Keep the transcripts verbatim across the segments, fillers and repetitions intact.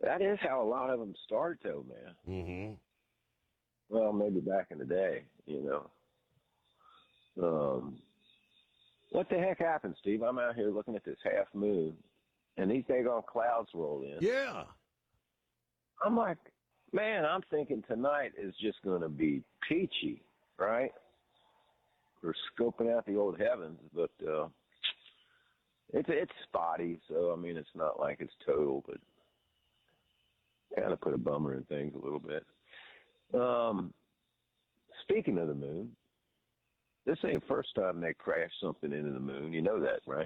That is how a lot of them start, though, man. Mm-hmm. Well, maybe back in the day, you know. Um, what the heck happened, Steve? I'm out here looking at this half moon, and these daggone clouds roll in. Yeah. I'm like, man, I'm thinking tonight is just going to be peachy, right? We're scoping out the old heavens, but uh, it's it's spotty, so I mean, it's not like it's total, but kind of put a bummer in things a little bit. Um, speaking of the moon, this ain't the first time they crashed something into the moon. You know that, right?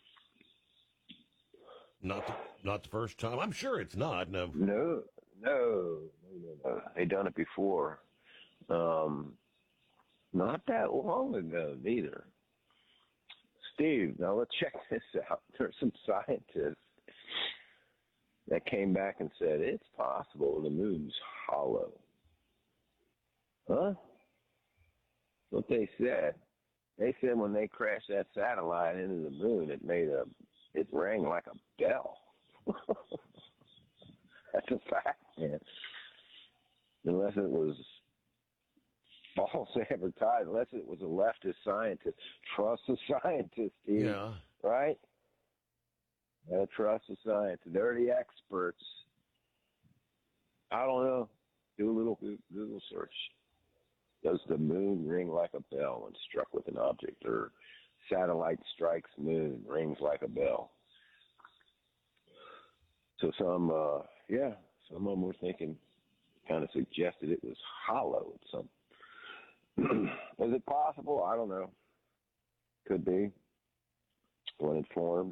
Not the, not the first time. I'm sure it's not. No. No, no, no, no, no. They done it before. Um, not that long ago, neither. Steve, now let's check this out. There's some scientists that came back and said it's possible the moon's hollow. Huh? That's what they said. They said when they crashed that satellite into the moon, it made a, it rang like a bell. That's a fact, man. Unless it was false advertising, unless it was a leftist scientist. Trust the scientist, Steve. Yeah. Right? Uh, trust the science. They're the experts. I don't know. Do a little Google search. Does the moon ring like a bell when struck with an object? Or satellite strikes moon, rings like a bell? So some, uh, yeah, some of them were thinking, kind of suggested it was hollow at some. Is it possible? I don't know. Could be. When it formed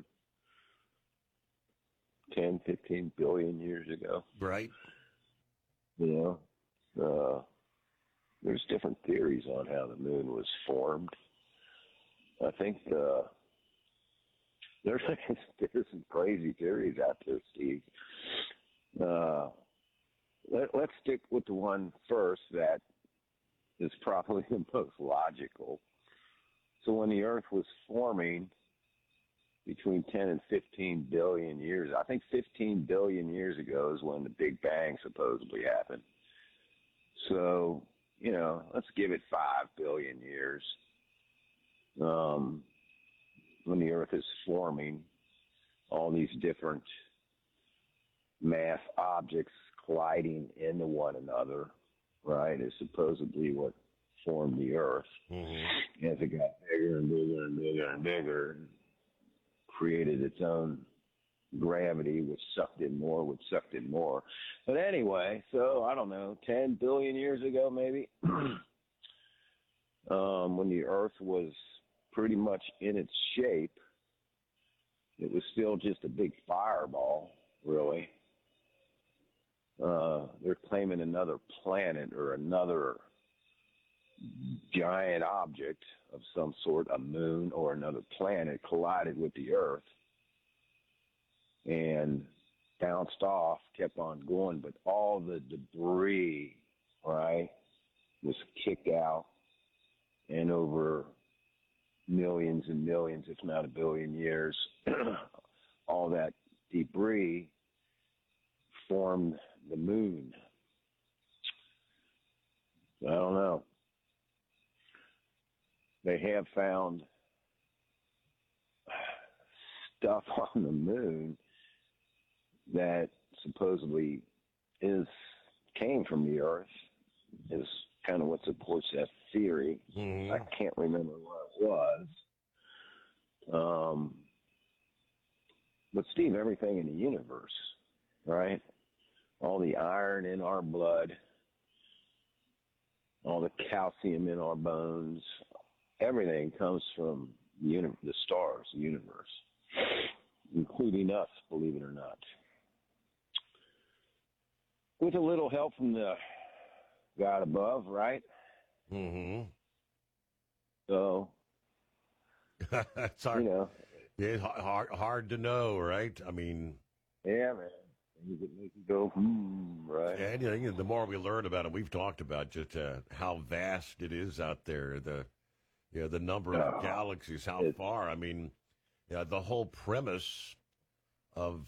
ten, fifteen billion years ago. Right. You know, uh, there's different theories on how the moon was formed. I think uh, there's, there's some crazy theories out there, Steve. Uh, let, let's stick with the one first that is probably the most logical. So when the Earth was forming between ten and fifteen billion years, I think fifteen billion years ago is when the Big Bang supposedly happened. So, you know, let's give it five billion years. Um, when the Earth is forming, all these different mass objects colliding into one another, right, is supposedly what formed the Earth. Mm-hmm. As it got bigger and bigger and bigger and bigger, and created its own gravity, which sucked in more, which sucked in more. But anyway, so I don't know, ten billion years ago maybe, um, when the Earth was pretty much in its shape, it was still just a big fireball, really. Uh, they're claiming another planet or another giant object of some sort, a moon or another planet, collided with the Earth and bounced off, kept on going, but all the debris, right, was kicked out, and over millions and millions, if not a billion years, all that debris formed the moon. I don't know. They have found stuff on the moon that supposedly is came from the Earth, is kind of what supports that theory. Mm-hmm. I can't remember what it was. Um, but Steve, everything in the universe, right? All the iron in our blood, all the calcium in our bones, everything comes from the, uni- the stars, the universe, including us, believe it or not. With a little help from the God above, right? Mm-hmm. So, it's hard, you know. it's hard, hard to know, right? I mean, yeah, man. You could make it go, hmm, right? And you know, the more we learn about it, we've talked about just uh, how vast it is out there. The, you know, the number of Oh, galaxies, how it, far. I mean, yeah, the whole premise of